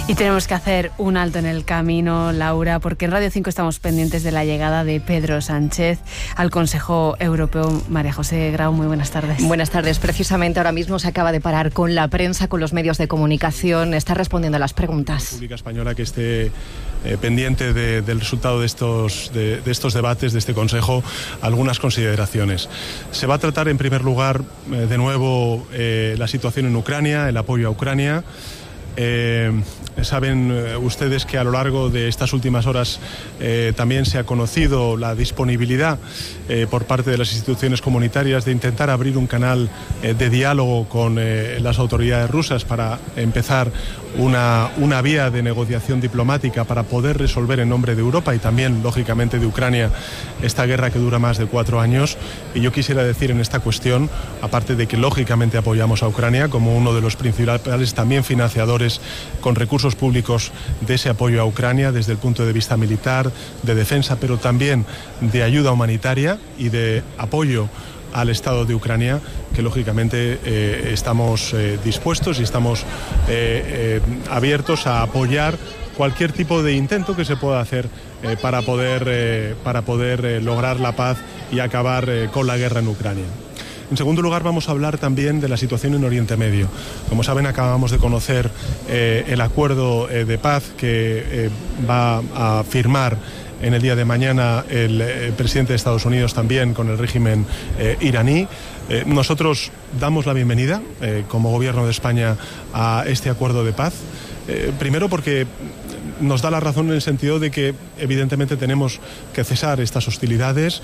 Y tenemos que hacer un alto en el camino, Laura, porque en Radio 5 estamos pendientes de la llegada de Pedro Sánchez al Consejo Europeo. María José Grau, muy buenas tardes. Buenas tardes. Precisamente ahora mismo se acaba de parar con la prensa, con los medios de comunicación. Está respondiendo a las preguntas. La República Española que esté pendiente del resultado de estos debates, de este Consejo, algunas consideraciones. Se va a tratar, en primer lugar, de nuevo, la situación en Ucrania, el apoyo a Ucrania. Saben ustedes que a lo largo de estas últimas horas también se ha conocido la disponibilidad por parte de las instituciones comunitarias de intentar abrir un canal de diálogo con las autoridades rusas para empezar una vía de negociación diplomática para poder resolver en nombre de Europa y también, lógicamente, de Ucrania esta guerra que dura más de 4 años. Y yo quisiera decir en esta cuestión, aparte de que lógicamente apoyamos a Ucrania como uno de los principales también financiadores con recursos públicos de ese apoyo a Ucrania desde el punto de vista militar, de defensa, pero también de ayuda humanitaria y de apoyo al Estado de Ucrania, que lógicamente estamos dispuestos y estamos abiertos a apoyar cualquier tipo de intento que se pueda hacer para poder lograr la paz y acabar con la guerra en Ucrania. En segundo lugar, vamos a hablar también de la situación en Oriente Medio. Como saben, acabamos de conocer el acuerdo de paz que va a firmar en el día de mañana el presidente de Estados Unidos también con el régimen iraní. Nosotros damos la bienvenida como Gobierno de España a este acuerdo de paz. Primero porque nos da la razón en el sentido de que evidentemente tenemos que cesar estas hostilidades,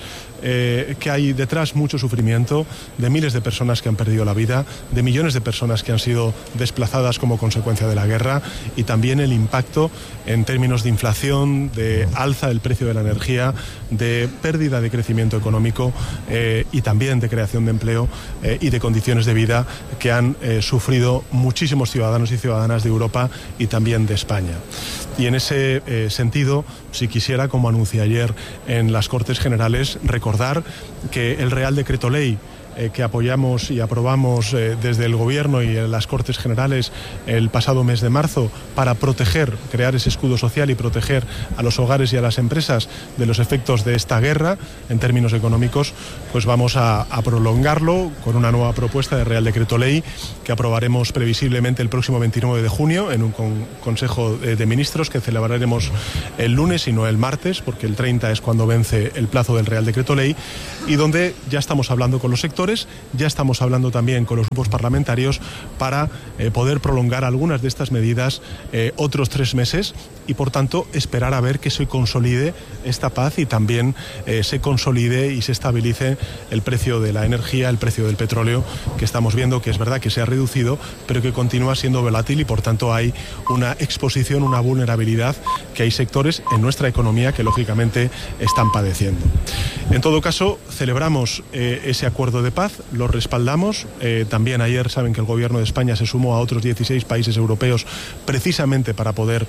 que hay detrás mucho sufrimiento de miles de personas que han perdido la vida, de millones de personas que han sido desplazadas como consecuencia de la guerra y también el impacto en términos de inflación, de alza del precio de la energía, de pérdida de crecimiento económico y también de creación de empleo y de condiciones de vida que han sufrido muchísimos ciudadanos y ciudadanas de Europa y también de España. Y en ese sentido, si quisiera, como anuncié ayer en las Cortes Generales, recordar que el Real Decreto Ley que apoyamos y aprobamos desde el Gobierno y en las Cortes Generales el pasado mes de marzo para proteger, crear ese escudo social y proteger a los hogares y a las empresas de los efectos de esta guerra en términos económicos, pues vamos a prolongarlo con una nueva propuesta de Real Decreto Ley que aprobaremos previsiblemente el próximo 29 de junio en un Consejo de Ministros que celebraremos el lunes y no el martes, porque el 30 es cuando vence el plazo del Real Decreto Ley, y donde ya estamos hablando con los sectores. Ya estamos hablando también con los grupos parlamentarios para poder prolongar algunas de estas medidas otros 3 meses y, por tanto, esperar a ver que se consolide esta paz y también se consolide y se estabilice el precio de la energía, el precio del petróleo, que estamos viendo que es verdad que se ha reducido, pero que continúa siendo volátil y, por tanto, hay una exposición, una vulnerabilidad que hay sectores en nuestra economía que, lógicamente, están padeciendo. En todo caso, celebramos ese acuerdo de paz, lo respaldamos. También ayer saben que el Gobierno de España se sumó a otros 16 países europeos precisamente para poder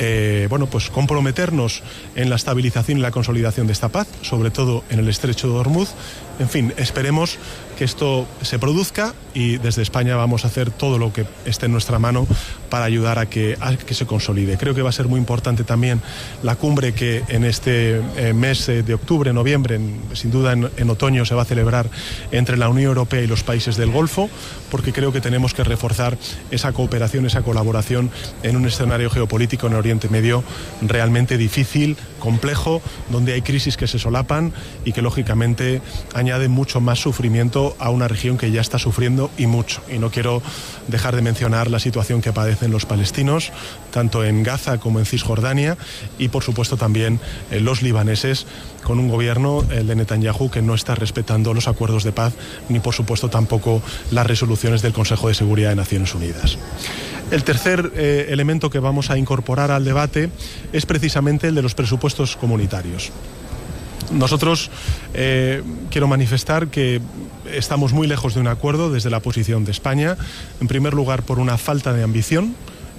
pues comprometernos en la estabilización y la consolidación de esta paz, sobre todo en el Estrecho de Hormuz. En fin, esperemos que esto se produzca y desde España vamos a hacer todo lo que esté en nuestra mano para ayudar a que se consolide. Creo que va a ser muy importante también la cumbre que en este mes de octubre, noviembre, sin duda en otoño se va a celebrar entre la Unión Europea y los países del Golfo, porque creo que tenemos que reforzar esa cooperación, esa colaboración en un escenario geopolítico en Oriente Medio realmente difícil, complejo, donde hay crisis que se solapan y que lógicamente añaden mucho más sufrimiento a una región que ya está sufriendo y mucho. Y no quiero dejar de mencionar la situación que padecen los palestinos, tanto en Gaza como en Cisjordania, y por supuesto también los libaneses, con un gobierno, el de Netanyahu, que no está respetando los acuerdos de paz, ni por supuesto tampoco las resoluciones del Consejo de Seguridad de Naciones Unidas. El tercer elemento que vamos a incorporar al debate es precisamente el de los presupuestos comunitarios. Nosotros quiero manifestar que estamos muy lejos de un acuerdo desde la posición de España, en primer lugar por una falta de ambición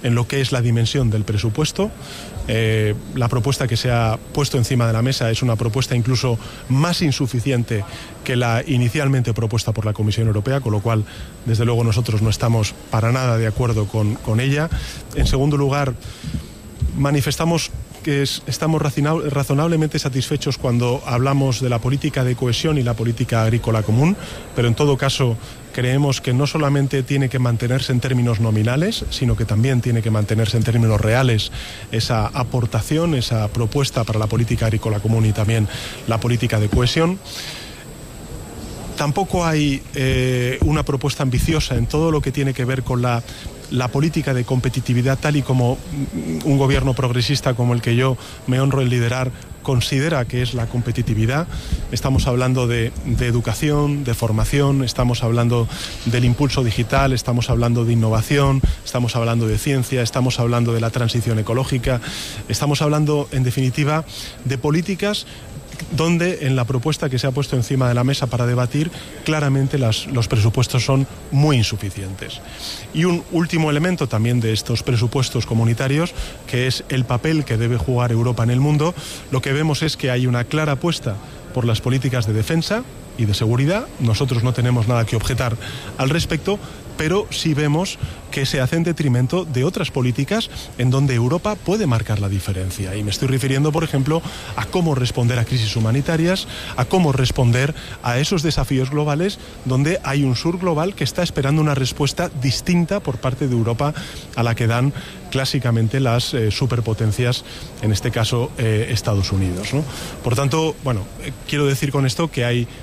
en lo que es la dimensión del presupuesto. La propuesta que se ha puesto encima de la mesa es una propuesta incluso más insuficiente que la inicialmente propuesta por la Comisión Europea, con lo cual, desde luego, nosotros no estamos para nada de acuerdo con ella. En segundo lugar, manifestamos que estamos razonablemente satisfechos cuando hablamos de la política de cohesión y la política agrícola común, pero en todo caso creemos que no solamente tiene que mantenerse en términos nominales, sino que también tiene que mantenerse en términos reales esa aportación, esa propuesta para la política agrícola común y también la política de cohesión. Tampoco hay una propuesta ambiciosa en todo lo que tiene que ver con la política de competitividad, tal y como un gobierno progresista como el que yo me honro en liderar considera que es la competitividad. Estamos hablando de educación, de formación, estamos hablando del impulso digital, estamos hablando de innovación, estamos hablando de ciencia, estamos hablando de la transición ecológica, estamos hablando, en definitiva, de políticas donde en la propuesta que se ha puesto encima de la mesa para debatir, claramente los presupuestos son muy insuficientes. Y un último elemento también de estos presupuestos comunitarios, que es el papel que debe jugar Europa en el mundo, lo que vemos es que hay una clara apuesta por las políticas de defensa y de seguridad. Nosotros no tenemos nada que objetar al respecto, pero sí vemos que se hace en detrimento de otras políticas en donde Europa puede marcar la diferencia. Y me estoy refiriendo, por ejemplo, a cómo responder a crisis humanitarias, a cómo responder a esos desafíos globales donde hay un sur global que está esperando una respuesta distinta por parte de Europa a la que dan clásicamente las superpotencias, en este caso Estados Unidos, ¿no? Por tanto, bueno, quiero decir con esto que hay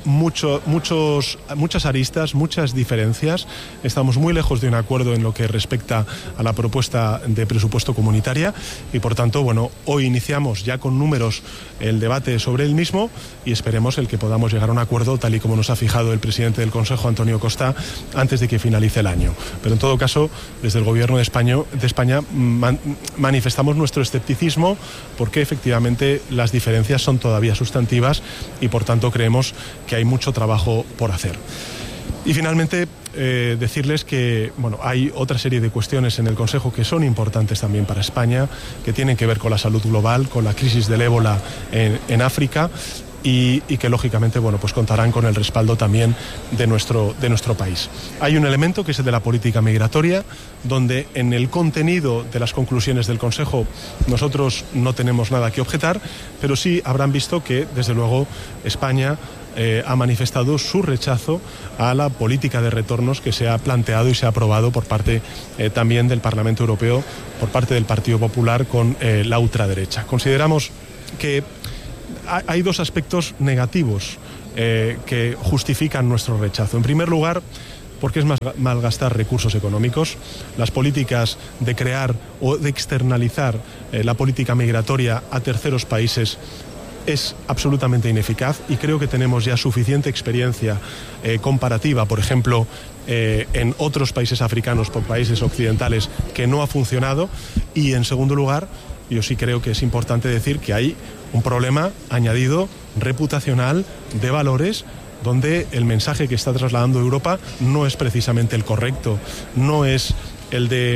muchas aristas, muchas diferencias. Estamos muy lejos de un acuerdo en lo que respecta a la propuesta de presupuesto comunitaria y, por tanto, bueno, hoy iniciamos ya con números el debate sobre el mismo y esperemos el que podamos llegar a un acuerdo tal y como nos ha fijado el presidente del Consejo, Antonio Costa, antes de que finalice el año. Pero en todo caso, desde el Gobierno de España manifestamos nuestro escepticismo porque efectivamente las diferencias son todavía sustantivas y, por tanto, creemos que hay mucho trabajo por hacer. Y finalmente, decirles que bueno, hay otra serie de cuestiones en el Consejo que son importantes también para España, que tienen que ver con la salud global, con la crisis del ébola en África y que lógicamente bueno, pues contarán con el respaldo también de nuestro país. Hay un elemento que es el de la política migratoria, donde en el contenido de las conclusiones del Consejo nosotros no tenemos nada que objetar, pero sí habrán visto que desde luego España ha manifestado su rechazo a la política de retornos que se ha planteado y se ha aprobado por parte también del Parlamento Europeo, por parte del Partido Popular con la ultraderecha. Consideramos que hay dos aspectos negativos que justifican nuestro rechazo. En primer lugar, porque es malgastar recursos económicos. Las políticas de crear o de externalizar la política migratoria a terceros países es absolutamente ineficaz y creo que tenemos ya suficiente experiencia comparativa, por ejemplo, en otros países africanos por países occidentales que no ha funcionado. Y en segundo lugar, yo sí creo que es importante decir que hay un problema añadido reputacional de valores donde el mensaje que está trasladando Europa no es precisamente el correcto, no es el de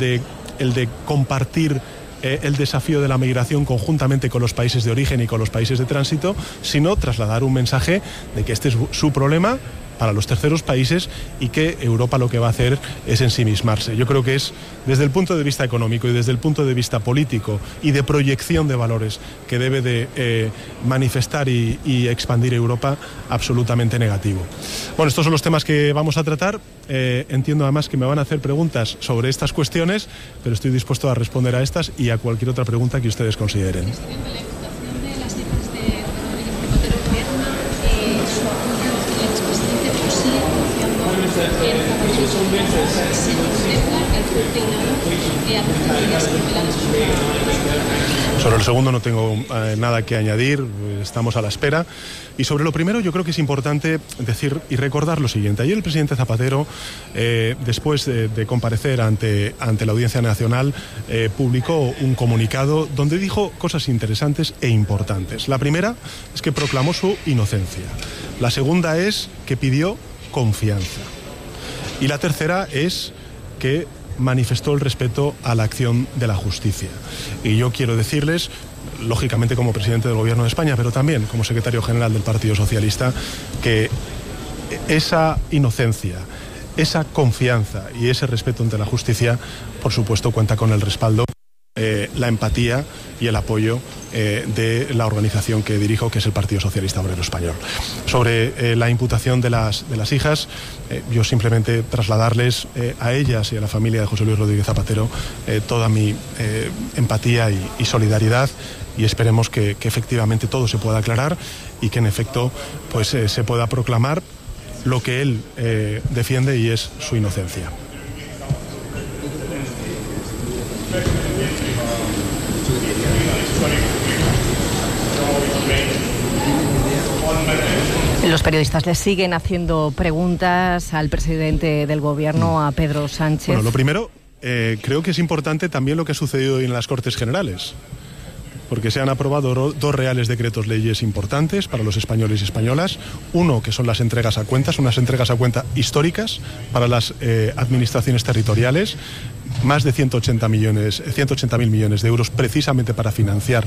compartir el desafío de la migración conjuntamente con los países de origen y con los países de tránsito, sino trasladar un mensaje de que este es su problema para los terceros países y que Europa lo que va a hacer es ensimismarse. Yo creo que es desde el punto de vista económico y desde el punto de vista político y de proyección de valores que debe de manifestar y expandir Europa absolutamente negativo. Bueno, estos son los temas que vamos a tratar. Entiendo además que me van a hacer preguntas sobre estas cuestiones, pero estoy dispuesto a responder a estas y a cualquier otra pregunta que ustedes consideren. Sobre el segundo no tengo nada que añadir, estamos a la espera. Y sobre lo primero yo creo que es importante decir y recordar lo siguiente. Ayer el presidente Zapatero, después de comparecer ante la Audiencia Nacional, publicó un comunicado donde dijo cosas interesantes e importantes. La primera es que proclamó su inocencia. La segunda es que pidió confianza. Y la tercera es que manifestó el respeto a la acción de la justicia. Y yo quiero decirles, lógicamente como presidente del Gobierno de España, pero también como secretario general del Partido Socialista, que esa inocencia, esa confianza y ese respeto ante la justicia, por supuesto, cuenta con el respaldo, la empatía y el apoyo de la organización que dirijo, que es el Partido Socialista Obrero Español. Sobre la imputación de las hijas, yo simplemente trasladarles a ellas y a la familia de José Luis Rodríguez Zapatero toda mi empatía y solidaridad, y esperemos que efectivamente todo se pueda aclarar y que en efecto pues se pueda proclamar lo que él defiende, y es su inocencia. Los periodistas le siguen haciendo preguntas al presidente del Gobierno, a Pedro Sánchez. Bueno, lo primero, creo que es importante también lo que ha sucedido hoy en las Cortes Generales, porque se han aprobado dos reales decretos leyes importantes para los españoles y españolas. Uno, que son las entregas a cuentas, unas entregas a cuenta históricas para las administraciones territoriales, más de 180.000 millones de euros precisamente para financiar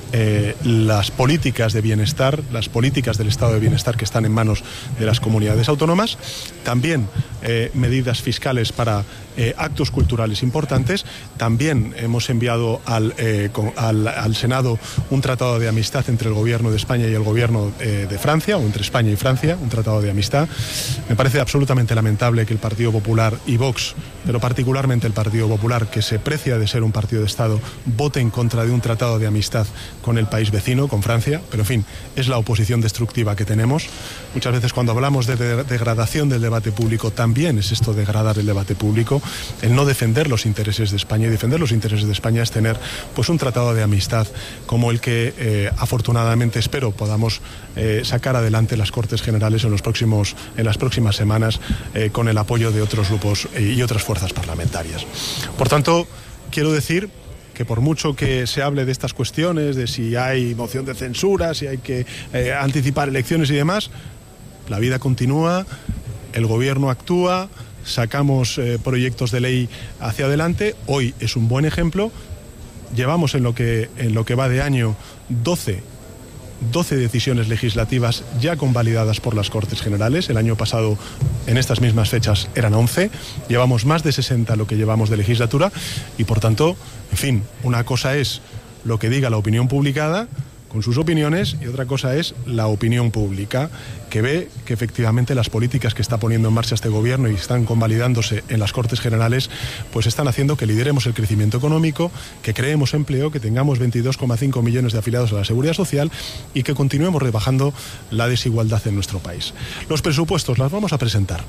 las políticas de bienestar, las políticas del estado de bienestar que están en manos de las comunidades autónomas. También medidas fiscales para actos culturales importantes. También hemos enviado al Senado un tratado de amistad entre el Gobierno de España y el Gobierno de Francia, o entre España y Francia, un tratado de amistad. Me parece absolutamente lamentable que el Partido Popular y Vox, pero particularmente el Partido Popular, que se precia de ser un partido de Estado, vote en contra de un tratado de amistad con el país vecino, con Francia. Pero en fin, es la oposición destructiva que tenemos. Muchas veces cuando hablamos de degradación del debate público, también es esto, degradar el debate público. El no defender los intereses de España, y defender los intereses de España es tener pues un tratado de amistad como el que afortunadamente espero podamos sacar adelante las Cortes Generales en las próximas semanas, con el apoyo de otros grupos y otras fuerzas parlamentarias. Por tanto, quiero decir que por mucho que se hable de estas cuestiones, de si hay moción de censura, si hay que anticipar elecciones y demás, la vida continúa, el Gobierno actúa, sacamos proyectos de ley hacia adelante. Hoy es un buen ejemplo. Llevamos en lo que va de año 12 decisiones legislativas ya convalidadas por las Cortes Generales. El año pasado, en estas mismas fechas, eran 11. Llevamos más de 60 lo que llevamos de legislatura, y por tanto, en fin, una cosa es lo que diga la opinión publicada, con sus opiniones, y otra cosa es la opinión pública, que ve que efectivamente las políticas que está poniendo en marcha este Gobierno y están convalidándose en las Cortes Generales, pues están haciendo que lideremos el crecimiento económico, que creemos empleo, que tengamos 22,5 millones de afiliados a la Seguridad Social y que continuemos rebajando la desigualdad en nuestro país. Los presupuestos los vamos a presentar,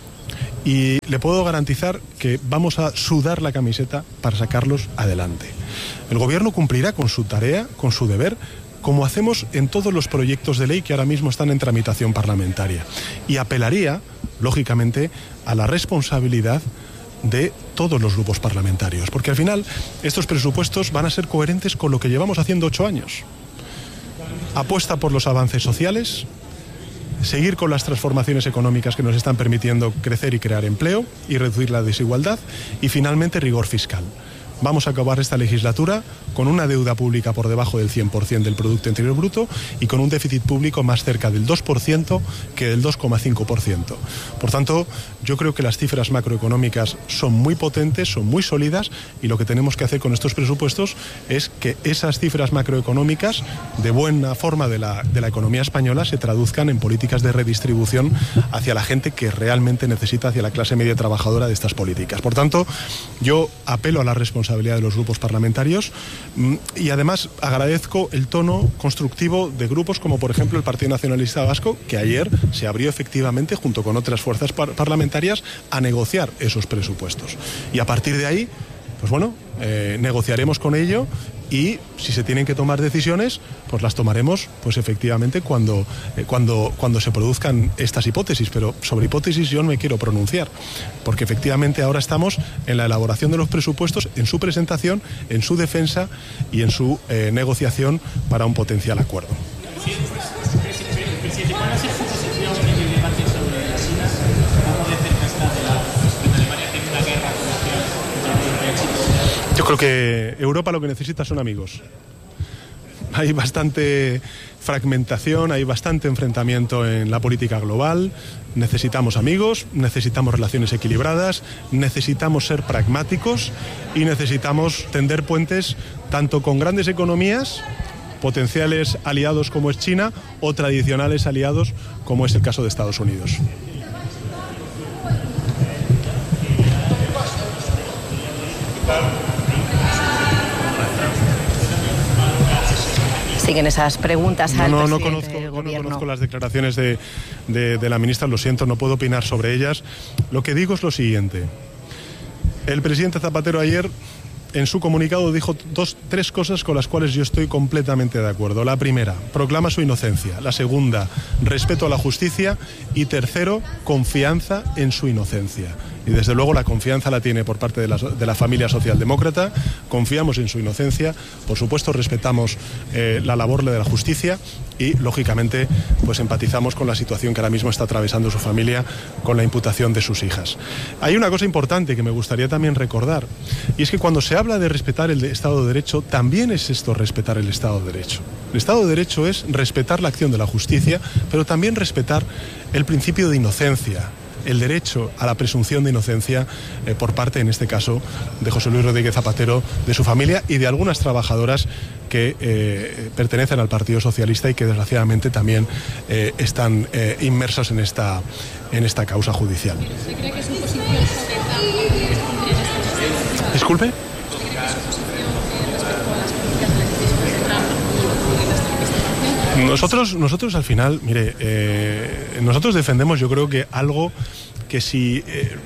y le puedo garantizar que vamos a sudar la camiseta para sacarlos adelante. El Gobierno cumplirá con su tarea, con su deber, como hacemos en todos los proyectos de ley que ahora mismo están en tramitación parlamentaria. Y apelaría, lógicamente, a la responsabilidad de todos los grupos parlamentarios, porque al final estos presupuestos van a ser coherentes con lo que llevamos haciendo 8 años. Apuesta por los avances sociales, seguir con las transformaciones económicas que nos están permitiendo crecer y crear empleo y reducir la desigualdad, y finalmente rigor fiscal. Vamos a acabar esta legislatura con una deuda pública por debajo del 100% del Producto Interior Bruto y con un déficit público más cerca del 2% que del 2,5%. Por tanto, yo creo que las cifras macroeconómicas son muy potentes, son muy sólidas, y lo que tenemos que hacer con estos presupuestos es que esas cifras macroeconómicas, de buena forma de la economía española, se traduzcan en políticas de redistribución hacia la gente que realmente necesita, hacia la clase media trabajadora de estas políticas. Por tanto, yo apelo a la responsabilidad de los grupos parlamentarios, y además agradezco el tono constructivo de grupos como por ejemplo el Partido Nacionalista Vasco, que ayer se abrió efectivamente junto con otras fuerzas parlamentarias a negociar esos presupuestos, y a partir de ahí pues bueno, negociaremos con ello, y si se tienen que tomar decisiones, pues las tomaremos pues efectivamente cuando se produzcan estas hipótesis. Pero sobre hipótesis yo no me quiero pronunciar, porque efectivamente ahora estamos en la elaboración de los presupuestos, en su presentación, en su defensa y en su negociación para un potencial acuerdo. Presidente, ¿cuál va a ser su posición en el debate sobre las islas? ¿Cómo de cerca está de Alemania tiene una guerra comercial Yo creo que Europa lo que necesita son amigos. Hay bastante fragmentación, hay bastante enfrentamiento en la política global. Necesitamos amigos, necesitamos relaciones equilibradas, necesitamos ser pragmáticos y necesitamos tender puentes tanto con grandes economías, potenciales aliados como es China, o tradicionales aliados como es el caso de Estados Unidos. Siguen esas preguntas al No presidente del Gobierno. conozco las declaraciones de la ministra, lo siento, no puedo opinar sobre ellas. Lo que digo es lo siguiente. El presidente Zapatero ayer, en su comunicado, dijo tres cosas con las cuales yo estoy completamente de acuerdo. La primera, proclama su inocencia. La segunda, respeto a la justicia. Y tercero, confianza en su inocencia. Y desde luego la confianza la tiene por parte de la familia socialdemócrata. Confiamos en su inocencia, por supuesto respetamos la labor de la justicia y lógicamente pues empatizamos con la situación que ahora mismo está atravesando su familia con la imputación de sus hijas. Hay una cosa importante que me gustaría también recordar, y es que cuando se habla de respetar el Estado de Derecho, también es esto respetar el Estado de Derecho. El Estado de Derecho es respetar la acción de la justicia, pero también respetar el principio de inocencia, el derecho a la presunción de inocencia por parte, en este caso, de José Luis Rodríguez Zapatero, de su familia y de algunas trabajadoras que pertenecen al Partido Socialista y que desgraciadamente también están inmersos en esta causa judicial. ¿Se cree que su posición concreta en esta? Disculpe. ¿Usted cree que su posición respecto a las políticas de las decisiones de Trump en esta situación? Nosotros al final, mire, nosotros defendemos, yo creo que algo que si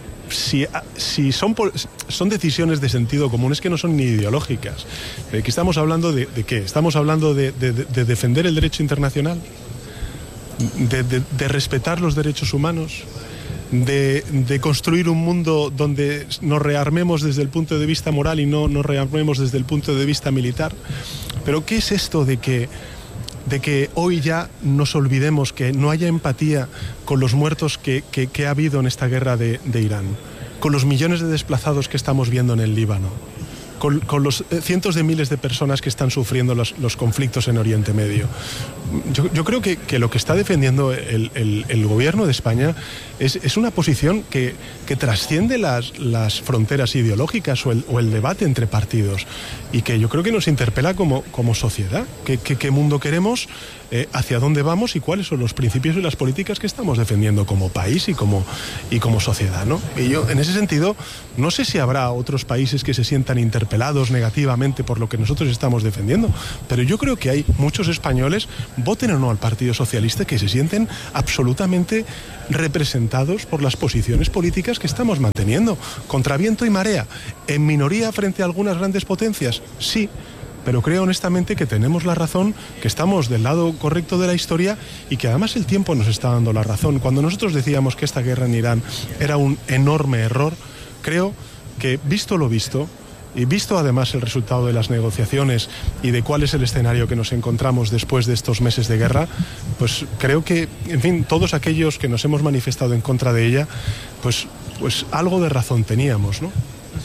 son decisiones de sentido común, es que no son ni ideológicas. ¿Qué estamos hablando de qué? ¿Estamos hablando de defender el derecho internacional? ¿De respetar los derechos humanos? De construir un mundo donde nos rearmemos desde el punto de vista moral y no nos rearmemos desde el punto de vista militar? ¿Pero qué es esto de que hoy ya nos olvidemos, que no haya empatía con los muertos que ha habido en esta guerra de Irán, con los millones de desplazados que estamos viendo en el Líbano, con los cientos de miles de personas que están sufriendo los conflictos en Oriente Medio? Yo creo que lo que está defendiendo el gobierno de España es una posición que trasciende las fronteras ideológicas o el debate entre partidos, y que yo creo que nos interpela como sociedad. ¿Qué mundo queremos? ¿Hacia dónde vamos? ¿Y cuáles son los principios y las políticas que estamos defendiendo como país y como sociedad, ¿no? Y yo, en ese sentido, no sé si habrá otros países que se sientan interpelados negativamente por lo que nosotros estamos defendiendo, pero yo creo que hay muchos españoles, voten o no al Partido Socialista, que se sienten absolutamente representados por las posiciones políticas que estamos manteniendo, contra viento y marea, en minoría frente a algunas grandes potencias, sí, pero creo honestamente que tenemos la razón, que estamos del lado correcto de la historia y que además el tiempo nos está dando la razón. Cuando nosotros decíamos que esta guerra en Irán era un enorme error, creo que, visto lo visto, y visto además el resultado de las negociaciones y de cuál es el escenario que nos encontramos después de estos meses de guerra, pues creo que, en fin, todos aquellos que nos hemos manifestado en contra de ella, pues algo de razón teníamos, ¿no?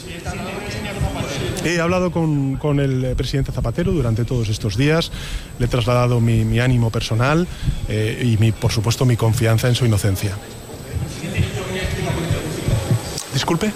He hablado con el presidente Zapatero durante todos estos días, le he trasladado mi ánimo personal y por supuesto mi confianza en su inocencia. Disculpe.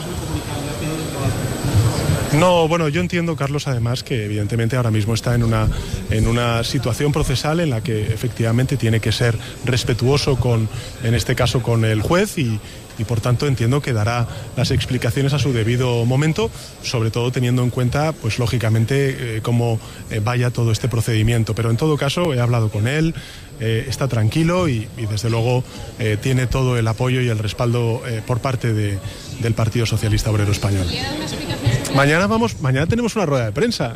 No, bueno, yo entiendo, Carlos, además, que evidentemente ahora mismo está en una situación procesal en la que efectivamente tiene que ser respetuoso en este caso, con el juez y por tanto entiendo que dará las explicaciones a su debido momento, sobre todo teniendo en cuenta, pues lógicamente, cómo vaya todo este procedimiento. Pero en todo caso he hablado con él, está tranquilo y desde luego tiene todo el apoyo y el respaldo por parte del Partido Socialista Obrero Español. Mañana tenemos una rueda de prensa.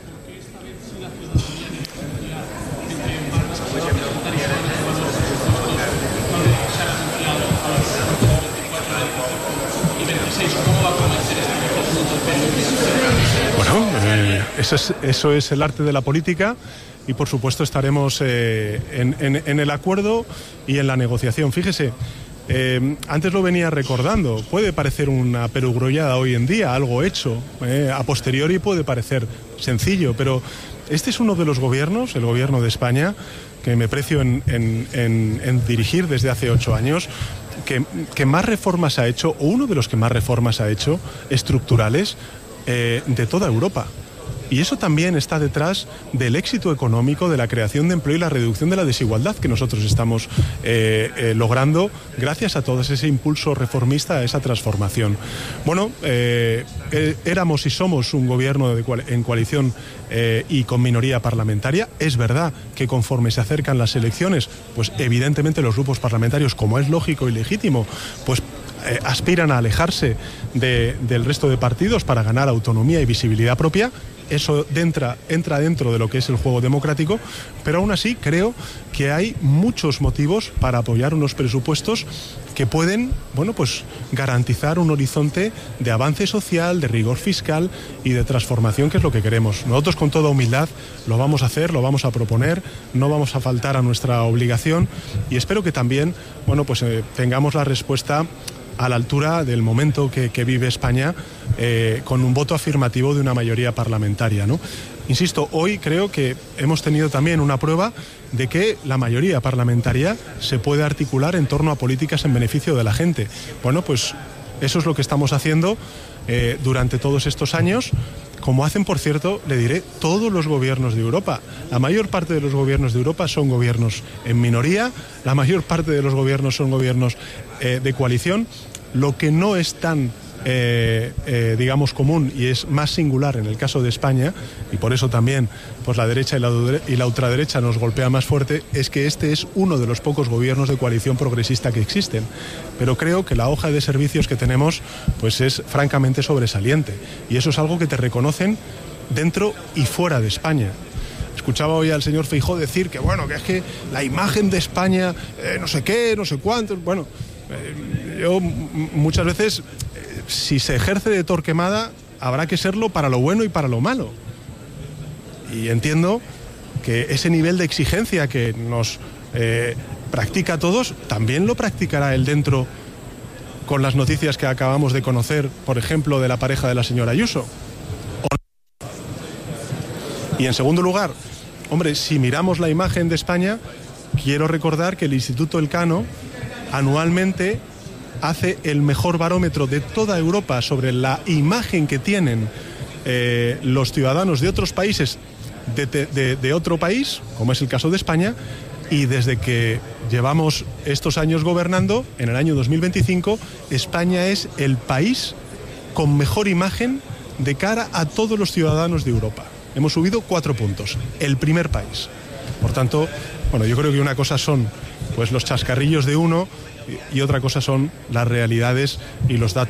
Bueno, eso es el arte de la política y por supuesto estaremos en el acuerdo y en la negociación. Fíjese, Antes lo venía recordando, puede parecer una perogrullada hoy en día, algo hecho, a posteriori puede parecer sencillo, pero este es uno de los gobiernos, el gobierno de España, que me precio en dirigir desde hace 8 años, que más reformas ha hecho, o uno de los que más reformas ha hecho, estructurales, de toda Europa. Y eso también está detrás del éxito económico, de la creación de empleo y la reducción de la desigualdad que nosotros estamos logrando gracias a todo ese impulso reformista, a esa transformación. Bueno, éramos y somos un gobierno en coalición y con minoría parlamentaria. Es verdad que conforme se acercan las elecciones, pues evidentemente los grupos parlamentarios, como es lógico y legítimo, pues aspiran a alejarse del resto de partidos para ganar autonomía y visibilidad propia. Eso entra dentro de lo que es el juego democrático, pero aún así creo que hay muchos motivos para apoyar unos presupuestos que pueden, bueno, pues garantizar un horizonte de avance social, de rigor fiscal y de transformación, que es lo que queremos. Nosotros, con toda humildad, lo vamos a hacer, lo vamos a proponer, no vamos a faltar a nuestra obligación, y espero que también, bueno, pues tengamos la respuesta a la altura del momento que vive España, con un voto afirmativo de una mayoría parlamentaria, ¿no? Insisto, hoy creo que hemos tenido también una prueba de que la mayoría parlamentaria se puede articular en torno a políticas en beneficio de la gente. Bueno, pues eso es lo que estamos haciendo durante todos estos años, como hacen, por cierto, le diré, todos los gobiernos de Europa. La mayor parte de los gobiernos de Europa son gobiernos en minoría, la mayor parte de los gobiernos son gobiernos de coalición. Lo que no es tan, digamos, común y es más singular en el caso de España, y por eso también pues la derecha y la ultraderecha nos golpea más fuerte, es que este es uno de los pocos gobiernos de coalición progresista que existen. Pero creo que la hoja de servicios que tenemos pues es francamente sobresaliente, y eso es algo que te reconocen dentro y fuera de España. Escuchaba hoy al señor Feijóo decir que, bueno, que es que la imagen de España, no sé qué, no sé cuánto. Bueno, yo muchas veces, si se ejerce de Torquemada, habrá que serlo para lo bueno y para lo malo. Y entiendo que ese nivel de exigencia que nos practica a todos, también lo practicará él dentro, con las noticias que acabamos de conocer, por ejemplo, de la pareja de la señora Ayuso. Y en segundo lugar, hombre, si miramos la imagen de España, quiero recordar que el Instituto Elcano anualmente hace el mejor barómetro de toda Europa sobre la imagen que tienen los ciudadanos de otros países, de otro país, como es el caso de España, y desde que llevamos estos años gobernando, en el año 2025, España es el país con mejor imagen de cara a todos los ciudadanos de Europa. Hemos subido 4 puntos, el primer país. Por tanto, bueno, yo creo que una cosa son pues los chascarrillos de uno y otra cosa son las realidades y los datos